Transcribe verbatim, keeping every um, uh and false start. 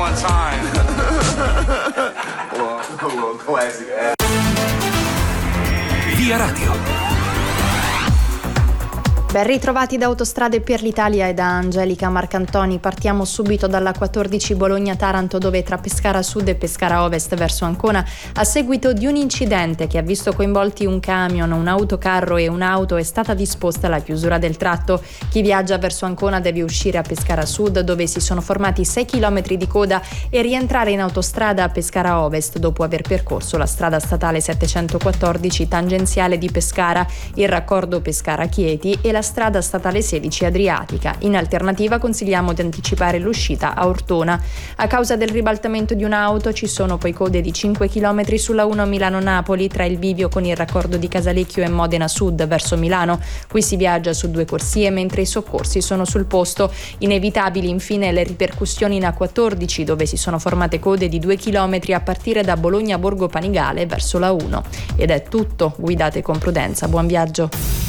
one time. Well, classic. Via Radio. Ben ritrovati da Autostrade per l'Italia e da Angelica Marcantoni. Partiamo subito dalla quattordici Bologna-Taranto, dove tra Pescara Sud e Pescara Ovest verso Ancona, a seguito di un incidente che ha visto coinvolti un camion, un autocarro e un'auto, è stata disposta la chiusura del tratto. Chi viaggia verso Ancona deve uscire a Pescara Sud, dove si sono formati sei chilometri di coda, e rientrare in autostrada a Pescara Ovest dopo aver percorso la strada statale settecentoquattordici tangenziale di Pescara, il raccordo Pescara-Chieti e la strada statale sedici Adriatica. In alternativa consigliamo di anticipare l'uscita a Ortona. A causa del ribaltamento di un'auto ci sono poi code di cinque chilometri sulla uno Milano-Napoli tra il bivio con il raccordo di Casalecchio e Modena Sud verso Milano. Qui si viaggia su due corsie mentre i soccorsi sono sul posto. Inevitabili infine le ripercussioni in A quattordici, dove si sono formate code di due chilometri a partire da Bologna Borgo Panigale verso la uno. Ed è tutto, guidate con prudenza, buon viaggio.